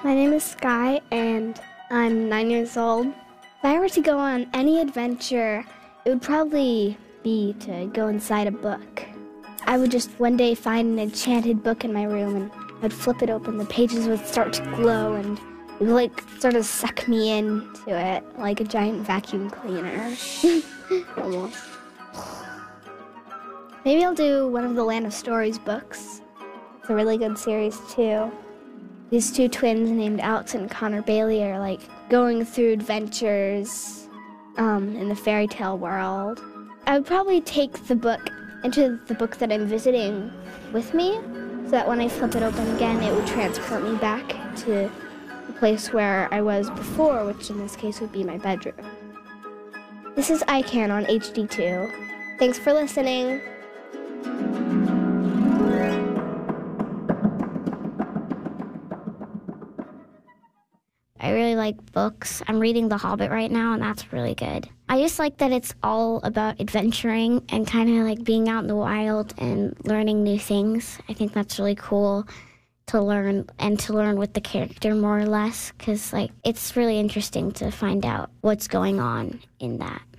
My name is Sky, and I'm 9 years old. If I were to go on any adventure, it would probably be to go inside a book. I would just one day find an enchanted book in my room, and I'd flip it open. The pages would start to glow, and it would sort of suck me into it like a giant vacuum cleaner. Almost. Maybe I'll do one of the Land of Stories books. It's a really good series, too. These two twins named Alex and Connor Bailey are going through adventures in the fairy tale world. I would probably take the book into the book that I'm visiting with me, so that when I flip it open again, it would transport me back to the place where I was before, which in this case would be my bedroom. This is ICANN on HD2. Thanks for listening. I really like books. I'm reading The Hobbit right now, and that's really good. I just like that it's all about adventuring and kind of being out in the wild and learning new things. I think that's really cool to learn, and to learn with the character more or less, because it's really interesting to find out what's going on in that.